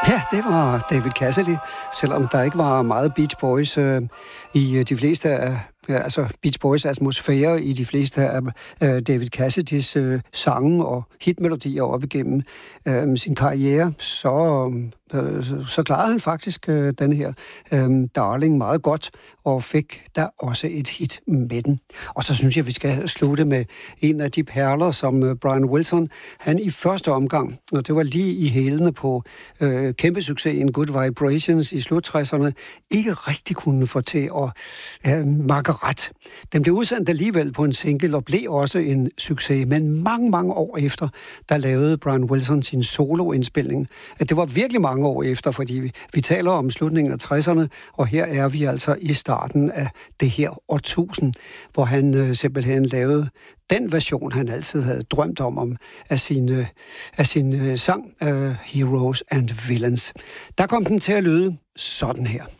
Ja, det var David Cassidy, selvom der ikke var meget Beach Boys i de fleste af Beach Boys atmosfære i de fleste af David Cassidys sange og hitmelodier op igennem sin karriere, så klarede han faktisk den her Darling meget godt, og fik der også et hit med den. Og så synes jeg, vi skal slutte med en af de perler, som Brian Wilson, han i første omgang, og det var lige i hælene på kæmpe succesen Good Vibrations i slut 60'erne, ikke rigtig kunne få til at makke ret. Den blev udsendt alligevel på en single og blev også en succes, men mange år efter, der lavede Brian Wilson sin soloindspilning. Det var virkelig mange år efter, fordi vi taler om slutningen af 60'erne, og her er vi altså i starten af det her årtusind, hvor han simpelthen lavede den version, han altid havde drømt om af sin sang Heroes and Villains. Der kom den til at lyde sådan her.